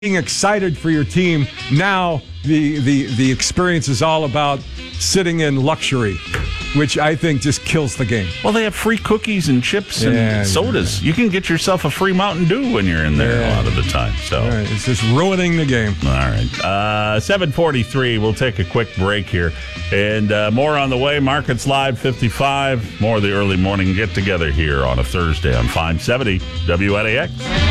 being excited for your team. Now the experience is all about sitting in luxury, which I think just kills the game. Well, they have free cookies and chips and sodas. You can get yourself a free Mountain Dew when you're in there a lot of the time. So it's just ruining the game. All right. 7:43. We'll take a quick break here. And more on the way. Markets Live 55. More of the early morning get-together here on a Thursday on 570 WNAX.